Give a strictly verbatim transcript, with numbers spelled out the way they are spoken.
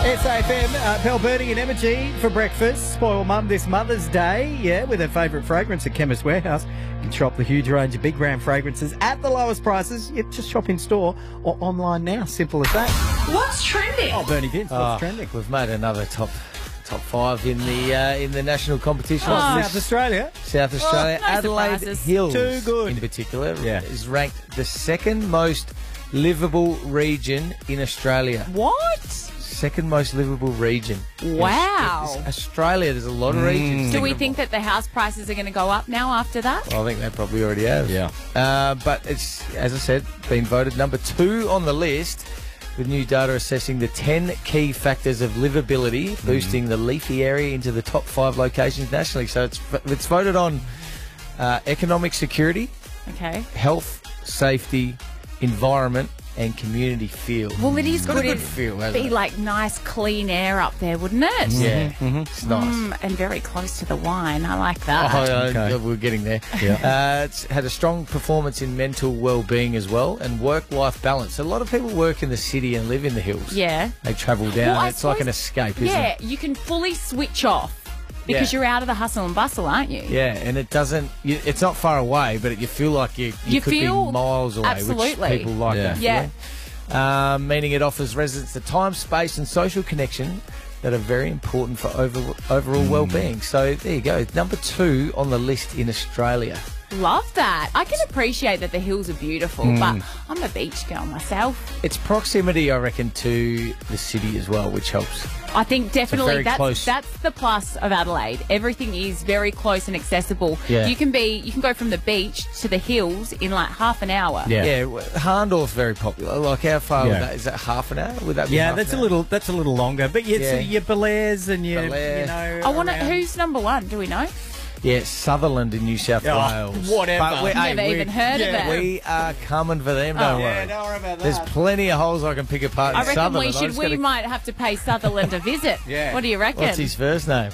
S A F M, uh, Pell Bernie and Emma G for breakfast. Spoil Mum this Mother's Day, yeah, with her favourite fragrance at Chemist Warehouse. You can shop the huge range of big brand fragrances at the lowest prices. You just shop in store or online now. Simple as that. What's trending? Oh, Bernie Vince, what's Oh, trending? We've made another top top five in the uh, in the national competition. Oh, This- South Australia. South Australia, no Adelaide surprises. Hills, Too good. in particular, Yeah. is ranked the second most livable region in Australia. What? Second most livable region. Wow. It's- it's Australia, there's a lot of regions. Do we think that the house prices are going to go up now after that? Well, I think they probably already have. Yeah. Uh, but it's, as I said, been voted number two on the list, with new data assessing the ten key factors of livability, boosting the leafy area into the top five locations nationally. So it's it's voted on uh, economic security, Okay. health, safety, environment, and community feel. Well, it is Got a good. good It'd feel, hasn't be it? like nice, clean air up there, wouldn't it? Yeah, it's nice. Mm, and very close to the wine. I like that. Oh, uh, Okay. we're getting there. Yeah. Uh, it's had a strong performance in mental well-being as well, and work-life balance. A lot of people work in the city and live in the hills. Yeah. They travel down. Well, I it's like an suppose- escape, isn't Yeah, it? you can fully switch off because Yeah. you're out of the hustle and bustle, aren't you? Yeah, and it doesn't. You, it's not far away, but it, you feel like you, you, You could feel- be miles away, absolutely. which people like Yeah. that Yeah. feeling. Um, meaning it offers residents the time, space, and social connection that are very important for over, overall Mm. well-being. So there you go, number two on the list in Australia. Love that. I can appreciate that the hills are beautiful, Mm. but I'm a beach girl myself. It's proximity, I reckon, to the city as well, which helps. I think definitely very that's close. that's the plus of Adelaide. Everything is very close and accessible. Yeah. You can be you can go from the beach to the hills in like half an hour. Yeah. Yeah, w- Harndorf's very popular. Like, how far Yeah. would that? Is that half an hour? Would that be Yeah, half that's an a hour? little that's a little longer. But yeah, Yeah. so your Belaires and your, Belair. you know. I want to. around- Who's number one? Do we know? Yeah, Sutherland in New South Oh, Wales. whatever. But we, hey, Never we- even heard yeah, of it. We are coming for them, don't Oh. Yeah, worry. don't worry about that. There's plenty of holes I can pick apart in I reckon Sutherland. we I should. just We gotta- might have to pay Sutherland a visit. Yeah. What do you reckon? What's his first name?